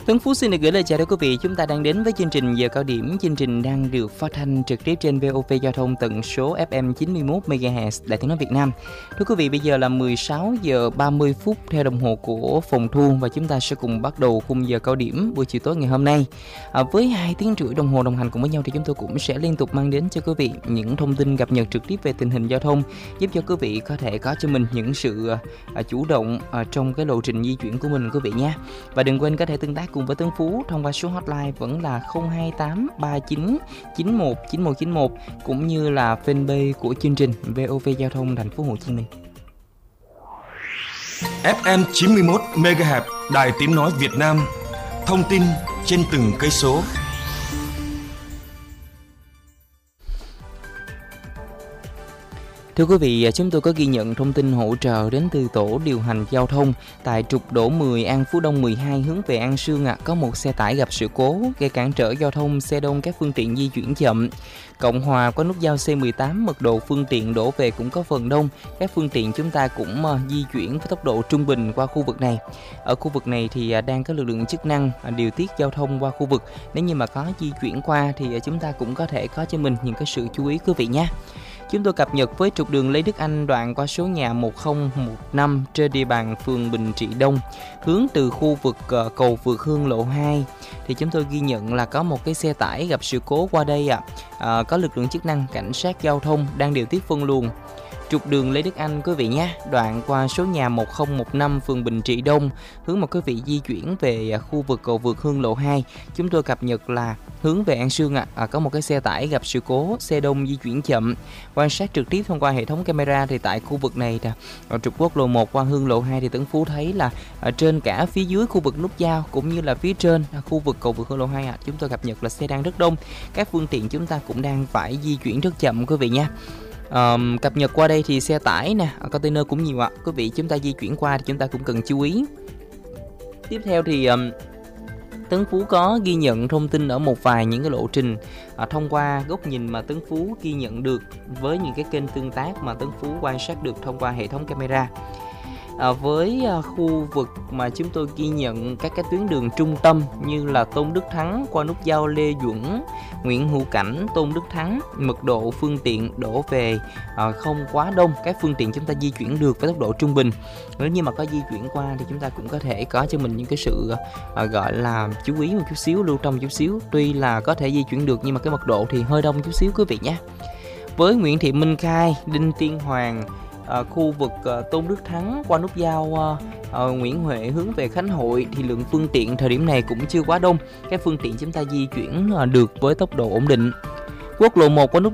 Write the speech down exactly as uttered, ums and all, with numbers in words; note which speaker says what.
Speaker 1: Tuấn Phú xin được gửi lời chào đến quý vị. Chúng ta đang đến với chương trình Giờ Cao Điểm. Chương trình đang được phát thanh trực tiếp trên vê o vê Giao thông tần số ép em chín mươi mốt mê ga héc Đài Tiếng nói Việt Nam. Thưa quý vị, bây giờ là mười sáu giờ ba mươi phút theo đồng hồ của phòng thu và chúng ta sẽ cùng bắt đầu khung Giờ Cao Điểm buổi chiều tối ngày hôm nay. À, với hai tiếng rưỡi đồng hồ đồng hành cùng với nhau thì chúng tôi cũng sẽ liên tục mang đến cho quý vị những thông tin cập nhật trực tiếp về tình hình giao thông, giúp cho quý vị có thể có cho mình những sự à, chủ động à, trong cái lộ trình di chuyển của mình quý vị nhé. Và đừng quên có thể tương tác cùng với Tuấn Phú thông qua số hotline vẫn là không hai tám ba chín chín một chín một chín một cũng như là fanpage của chương trình vê o vê Giao thông Thành phố Hồ Chí Minh.
Speaker 2: ép em chín mươi mốt mê ga héc Đài Tiếng nói Việt Nam. Thông tin trên từng cây số.
Speaker 1: Thưa quý vị, chúng tôi có ghi nhận thông tin hỗ trợ đến từ tổ điều hành giao thông tại trục Đỗ mười An Phú Đông mười hai hướng về An Sương ạ. À, có một xe tải gặp sự cố gây cản trở giao thông, xe đông các phương tiện di chuyển chậm. Cộng Hòa có nút giao xê mười tám, mật độ phương tiện đổ về cũng có phần đông. Các phương tiện chúng ta cũng uh, di chuyển với tốc độ trung bình qua khu vực này. Ở khu vực này thì uh, đang có lực lượng chức năng uh, điều tiết giao thông qua khu vực. Nếu như mà có di chuyển qua thì uh, chúng ta cũng có thể có cho mình những cái sự chú ý quý vị nhé. Chúng tôi cập nhật với trục đường Lê Đức Anh đoạn qua số nhà một không một năm trên địa bàn phường Bình Trị Đông, hướng từ khu vực uh, cầu Vượt Hương lộ hai. Thì chúng tôi ghi nhận là có một cái xe tải gặp sự cố qua đây ạ. À. À, có lực lượng chức năng cảnh sát giao thông đang điều tiết phân luồng. Trục đường Lê Đức Anh quý vị nhé, đoạn qua số nhà một không một năm phường Bình Trị Đông, hướng một quý vị di chuyển về khu vực cầu Vượt Hương lộ hai. Chúng tôi cập nhật là hướng về An Sương ạ. À. À, có một cái xe tải gặp sự cố, xe đông di chuyển chậm. Quan sát trực tiếp thông qua hệ thống camera thì tại khu vực này ở trục quốc lộ một qua Hương lộ hai thì Tấn Phú thấy là ở trên cả phía dưới khu vực nút giao cũng như là phía trên khu vực cầu Vượt Hương lộ hai ạ. À. Chúng tôi cập nhật là xe đang rất đông. Các phương tiện chúng ta cũng đang phải di chuyển rất chậm quý vị nha. Um, cập nhật qua đây thì xe tải nè, container cũng nhiều ạ. Quý vị chúng ta di chuyển qua thì chúng ta cũng cần chú ý. Tiếp theo thì um, Tấn Phú có ghi nhận thông tin ở một vài những cái lộ trình à, thông qua góc nhìn mà Tấn Phú ghi nhận được với những cái kênh tương tác mà Tấn Phú quan sát được thông qua hệ thống camera. À, với à, khu vực mà chúng tôi ghi nhận các cái tuyến đường trung tâm như là Tôn Đức Thắng qua nút giao Lê Duẩn, Nguyễn Hữu Cảnh, Tôn Đức Thắng, mật độ phương tiện đổ về à, không quá đông, các phương tiện chúng ta di chuyển được với tốc độ trung bình. Nếu như mà có di chuyển qua thì chúng ta cũng có thể có cho mình những cái sự à, gọi là chú ý một chút xíu, lưu tâm một chút xíu. Tuy là có thể di chuyển được nhưng mà cái mật độ thì hơi đông chút xíu quý vị nhé. Với Nguyễn Thị Minh Khai, Đinh Tiên Hoàng, À, khu vực à, Tôn Đức Thắng qua nút giao à, à, Nguyễn Huệ hướng về Khánh Hội thì lượng phương tiện thời điểm này cũng chưa quá đông. Các phương tiện chúng ta di chuyển à, được với tốc độ ổn định. Quốc lộ một qua nút